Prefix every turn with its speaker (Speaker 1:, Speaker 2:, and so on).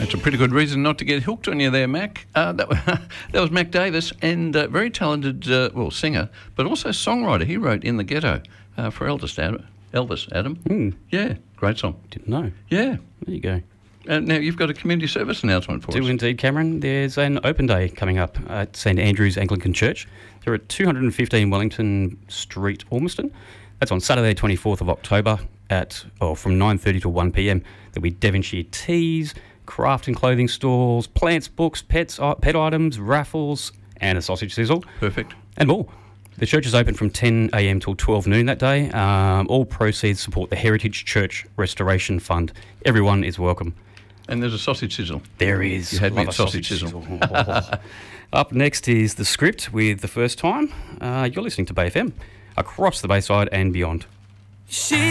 Speaker 1: That's a pretty good reason not to get hooked on you there, Mac. That was Mac Davis, and very talented, singer, but also songwriter. He wrote "In the Ghetto" for Elvis Adam. Yeah, great song.
Speaker 2: Didn't know.
Speaker 1: Yeah.
Speaker 2: There you go.
Speaker 1: Now, you've got a community service announcement for us.
Speaker 2: Do indeed, Cameron. There's an open day coming up at St Andrew's Anglican Church. They're at 215 Wellington Street, Ormiston. That's on Saturday, 24th of October from 9:30 to 1 p.m. There'll be Devonshire teas, craft and clothing stalls, plants, books, pet items, raffles, and a sausage sizzle.
Speaker 1: Perfect.
Speaker 2: And more. The church is open from 10 a.m. till 12 noon that day. All proceeds support the Heritage Church Restoration Fund. Everyone is welcome.
Speaker 1: And there's a sausage sizzle.
Speaker 2: There is.
Speaker 1: You had me at sausage sizzle.
Speaker 2: Up next is The Script with The First Time. You're listening to Bay FM, across the Bayside and beyond.